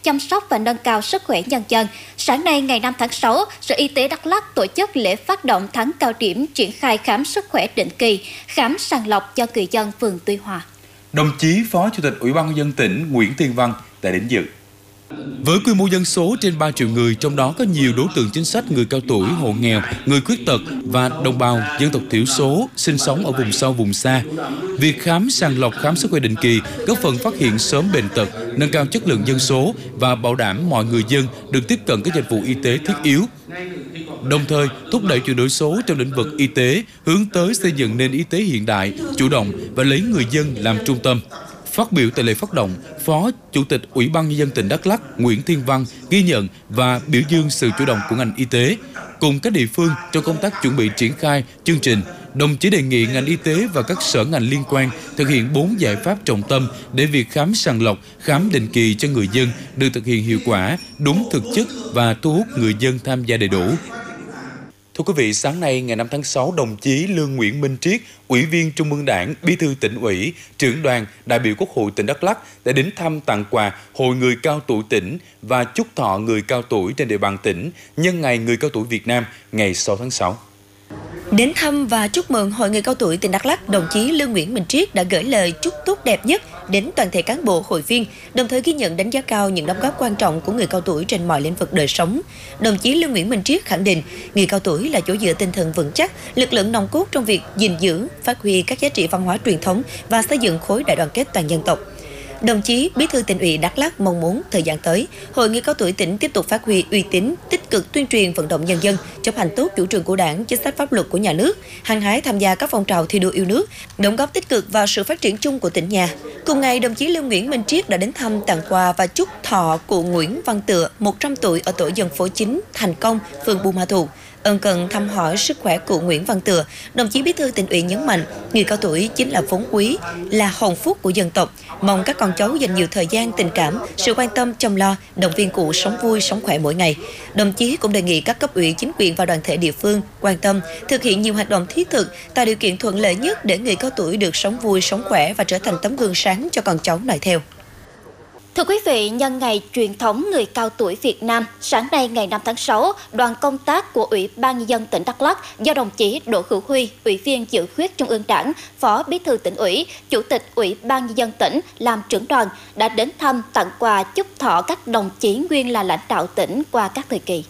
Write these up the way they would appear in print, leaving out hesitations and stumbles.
chăm sóc và nâng cao sức khỏe nhân dân. Sáng nay ngày 5 tháng 6, Sở Y tế Đắk Lắk tổ chức lễ phát động tháng cao điểm triển khai khám sức khỏe định kỳ, khám sàng lọc cho người dân phường Tuy Hòa. Đồng chí Phó Chủ tịch Ủy ban nhân dân tỉnh Nguyễn Thiên Văn đã đến dự. Với quy mô dân số trên 3 triệu người, trong đó có nhiều đối tượng chính sách, người cao tuổi, hộ nghèo, người khuyết tật và đồng bào dân tộc thiểu số sinh sống ở vùng sâu, vùng xa, việc khám sàng lọc khám sức khỏe định kỳ góp phần phát hiện sớm bệnh tật, nâng cao chất lượng dân số và bảo đảm mọi người dân được tiếp cận các dịch vụ y tế thiết yếu. Đồng thời, thúc đẩy chuyển đổi số trong lĩnh vực y tế, hướng tới xây dựng nền y tế hiện đại, chủ động và lấy người dân làm trung tâm. Phát biểu tại lễ phát động, Phó Chủ tịch Ủy ban nhân dân tỉnh Đắk Lắk Nguyễn Thiên Văn ghi nhận và biểu dương sự chủ động của ngành y tế cùng các địa phương trong công tác chuẩn bị triển khai chương trình. Đồng chí đề nghị ngành y tế và các sở ngành liên quan thực hiện 4 giải pháp trọng tâm để việc khám sàng lọc, khám định kỳ cho người dân được thực hiện hiệu quả, đúng thực chất và thu hút người dân tham gia đầy đủ. Thưa quý vị, sáng nay ngày 5 tháng 6, đồng chí Lương Nguyễn Minh Triết, Ủy viên Trung ương Đảng, Bí thư Tỉnh ủy, Trưởng đoàn đại biểu Quốc hội tỉnh Đắk Lắk đã đến thăm tặng quà Hội người cao tuổi tỉnh và chúc thọ người cao tuổi trên địa bàn tỉnh nhân ngày người cao tuổi Việt Nam ngày 6 tháng 6. Đến thăm và chúc mừng Hội người cao tuổi tỉnh Đắk Lắk, đồng chí Lương Nguyễn Minh Triết đã gửi lời chúc tốt đẹp nhất đến toàn thể cán bộ, hội viên, đồng thời ghi nhận đánh giá cao những đóng góp quan trọng của người cao tuổi trên mọi lĩnh vực đời sống. Đồng chí Lương Nguyễn Minh Triết khẳng định, người cao tuổi là chỗ dựa tinh thần vững chắc, lực lượng nòng cốt trong việc gìn giữ, phát huy các giá trị văn hóa truyền thống và xây dựng khối đại đoàn kết toàn dân tộc. Đồng chí Bí thư Tỉnh ủy Đắk Lắk mong muốn thời gian tới, Hội người cao tuổi tỉnh tiếp tục phát huy uy tín, tích cực tuyên truyền vận động nhân dân, chấp hành tốt chủ trương của Đảng, chính sách pháp luật của nhà nước, hăng hái tham gia các phong trào thi đua yêu nước, đóng góp tích cực vào sự phát triển chung của tỉnh nhà. Cùng ngày, đồng chí Lương Nguyễn Minh Triết đã đến thăm, tặng quà và chúc thọ cụ Nguyễn Văn Tựa, 100 tuổi ở tổ dân phố 9, Thành Công, phường Buôn Ma Thuột. Ân cần thăm hỏi sức khỏe cụ Nguyễn Văn Tựa, đồng chí Bí thư Tỉnh ủy nhấn mạnh, người cao tuổi chính là vốn quý, là hồn phúc của dân tộc. Mong các con cháu dành nhiều thời gian, tình cảm, sự quan tâm, chăm lo, động viên cụ sống vui, sống khỏe mỗi ngày. Đồng chí cũng đề nghị các cấp ủy, chính quyền và đoàn thể địa phương quan tâm, thực hiện nhiều hoạt động thiết thực, tạo điều kiện thuận lợi nhất để người cao tuổi được sống vui, sống khỏe và trở thành tấm gương sáng cho con cháu noi theo. Thưa quý vị, nhân ngày truyền thống người cao tuổi Việt Nam, sáng nay ngày 5 tháng 6, đoàn công tác của Ủy ban nhân dân tỉnh Đắk Lắk do đồng chí Đỗ Hữu Huy, Ủy viên Dự khuyết Trung ương Đảng, Phó Bí thư Tỉnh ủy, Chủ tịch Ủy ban nhân dân tỉnh làm trưởng đoàn đã đến thăm, tặng quà, chúc thọ các đồng chí nguyên là lãnh đạo tỉnh qua các thời kỳ.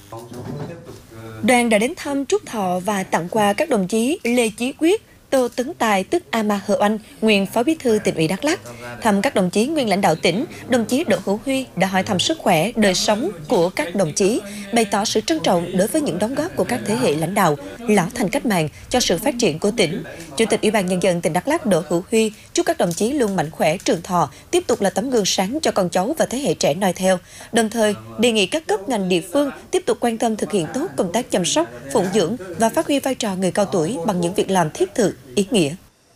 Đoàn đã đến thăm, chúc thọ và tặng quà các đồng chí Lê Chí Quyết, Tô Tấn Tài tức Ama Hờ Oanh, nguyên Phó Bí thư Tỉnh ủy Đắk Lắk. Thăm các đồng chí nguyên lãnh đạo tỉnh, đồng chí Đỗ Hữu Huy đã hỏi thăm sức khỏe, đời sống của các đồng chí, bày tỏ sự trân trọng đối với những đóng góp của các thế hệ lãnh đạo, lão thành cách mạng cho sự phát triển của tỉnh. Chủ tịch Ủy ban nhân dân tỉnh Đắk Lắk Đỗ Hữu Huy chúc các đồng chí luôn mạnh khỏe, trường thọ, tiếp tục là tấm gương sáng cho con cháu và thế hệ trẻ noi theo. Đồng thời, đề nghị các cấp ngành địa phương tiếp tục quan tâm thực hiện tốt công tác chăm sóc, phụng dưỡng và phát huy vai trò người cao tuổi bằng những việc làm thiết thực, ý nghĩa.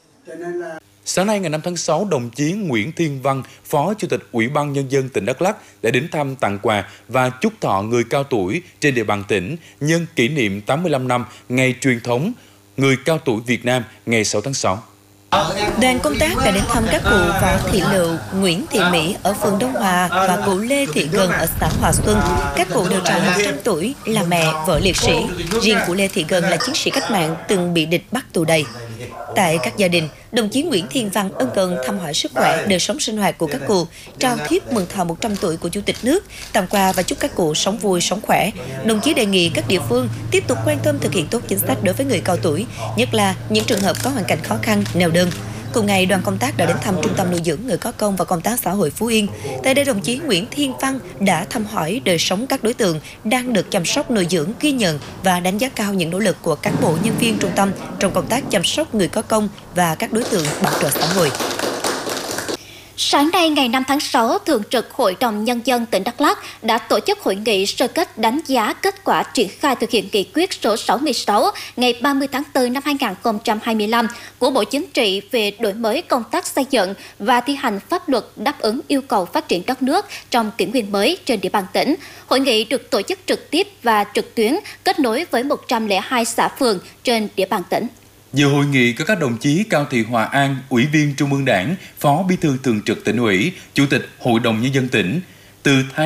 Sáng nay ngày 5 tháng 6, đồng chí Nguyễn Thiên Văn, Phó Chủ tịch Ủy ban nhân dân tỉnh Đắk Lắk đã đến thăm, tặng quà và chúc thọ người cao tuổi trên địa bàn tỉnh nhân kỷ niệm 85 năm ngày truyền thống người cao tuổi Việt Nam ngày 6 tháng 6. Đoàn công tác đã đến thăm các cụ Võ Thị Lựu, Nguyễn Thị Mỹ ở phường Đông Hòa và cụ Lê Thị Gần ở xã Hòa Xuân. Các cụ đều tròn 100 tuổi, là mẹ, vợ liệt sĩ. Riêng cụ Lê Thị Gần là chiến sĩ cách mạng từng bị địch bắt tù đày. Tại các gia đình, đồng chí Nguyễn Thiên Văn ân cần thăm hỏi sức khỏe, đời sống sinh hoạt của các cụ, trao thiếp mừng thọ 100 tuổi của Chủ tịch nước, tặng quà và chúc các cụ sống vui, sống khỏe. Đồng chí đề nghị các địa phương tiếp tục quan tâm thực hiện tốt chính sách đối với người cao tuổi, nhất là những trường hợp có hoàn cảnh khó khăn, neo đơn. Cùng ngày, đoàn công tác đã đến thăm Trung tâm nuôi dưỡng người có công và công tác xã hội Phú Yên. Tại đây, đồng chí Nguyễn Thiên Văn đã thăm hỏi đời sống các đối tượng đang được chăm sóc nuôi dưỡng, ghi nhận và đánh giá cao những nỗ lực của cán bộ nhân viên trung tâm trong công tác chăm sóc người có công và các đối tượng bảo trợ xã hội. Sáng nay ngày 5 tháng 6, Thường trực Hội đồng Nhân dân tỉnh Đắk Lắk đã tổ chức hội nghị sơ kết đánh giá kết quả triển khai thực hiện nghị quyết số 66 ngày 30 tháng 4 năm 2025 của Bộ Chính trị về đổi mới công tác xây dựng và thi hành pháp luật đáp ứng yêu cầu phát triển đất nước trong kỷ nguyên mới trên địa bàn tỉnh. Hội nghị được tổ chức trực tiếp và trực tuyến, kết nối với 102 xã phường trên địa bàn tỉnh. Dự hội nghị có các đồng chí Cao Thị Hòa An, Ủy viên Trung ương Đảng, Phó Bí thư Thường trực Tỉnh ủy, Chủ tịch Hội đồng Nhân dân tỉnh, Từ Thái